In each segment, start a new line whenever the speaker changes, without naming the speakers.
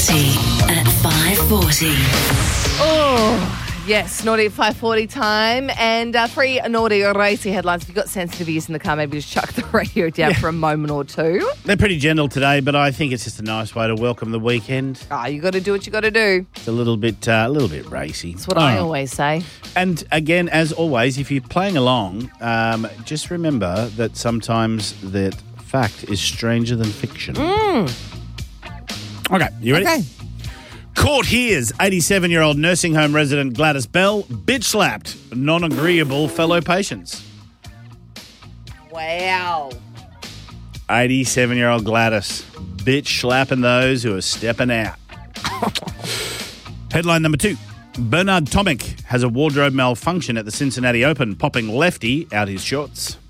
Naughty at 5:40.
Oh, yes, Naughty at 5:40 time. And free Naughty or Racy headlines. If you've got sensitive ears in the car, maybe just chuck the radio down for a moment or two.
They're pretty gentle today, but I think it's just a nice way to welcome the weekend.
You got to do what you got to do.
It's a little bit racy.
That's what I always say.
And again, as always, if you're playing along, just remember that sometimes that fact is stranger than fiction. Okay, you ready?
Okay.
Court hears 87-year-old nursing home resident Gladys Bell bitch-slapped non-agreeable fellow patients.
Wow.
87-year-old Gladys bitch-slapping those who are stepping out. Headline number 2. Bernard Tomic has a wardrobe malfunction at the Cincinnati Open, popping Lefty out his shorts.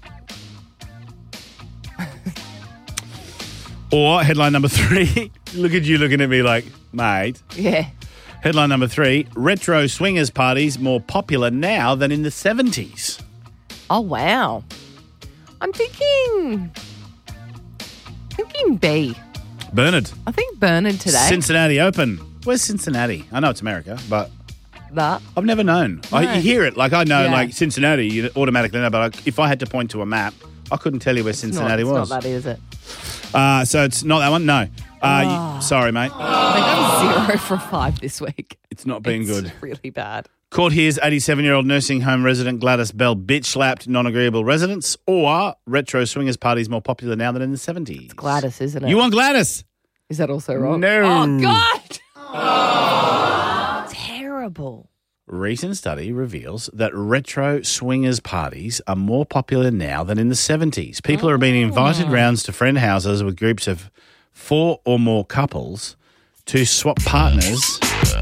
Or headline number 3. Look at you looking at me like, mate.
Yeah.
Headline number 3. Retro swingers parties more popular now than in the 70s.
Oh, wow. I'm thinking B.
Bernard.
I think Bernard today.
Cincinnati Open. Where's Cincinnati? I know it's America, but
That.
I've never known.
No.
You hear it. Like, I know,
Yeah.
like, Cincinnati, you automatically know, but if I had to point to a map, I couldn't tell you where Cincinnati was.
It's not that, is it?
So it's not that one? No. Sorry, mate.
I think I'm 0 from 5 this week.
It's not been good.
It's really bad.
Court hears 87-year-old nursing home resident Gladys Bell bitch-slapped non-agreeable residents, or retro swingers parties more popular now than in the 70s.
It's Gladys, isn't it?
You want Gladys?
Is that also wrong?
No.
Oh, God. Terrible.
Recent study reveals that retro swingers parties are more popular now than in the 70s. People are being invited rounds to friend houses with groups of 4 or more couples to swap partners,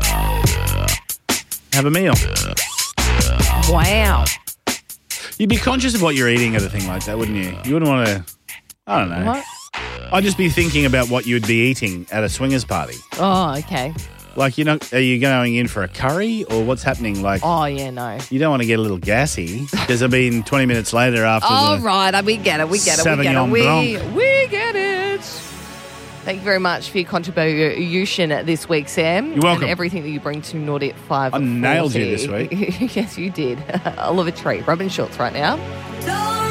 have a meal.
Wow.
You'd be conscious of what you're eating at a thing like that, wouldn't you? You wouldn't want to, I don't know.
What?
I'd just be thinking about what you'd be eating at a swingers party.
Oh, okay.
Like, are you going in for a curry or what's happening? Like,
Oh, yeah, no.
you don't want to get a little gassy because I've been 20 minutes later after
All
the...
right. We get it. We get it. We get it.
Sauvignon Blanc.
We get it. Thank you very much for your contribution this week, Sam.
You're welcome.
And everything that you bring to Naughty at 5.
I nailed you this week.
Yes, you did. I love a treat. Rubbing shorts right now.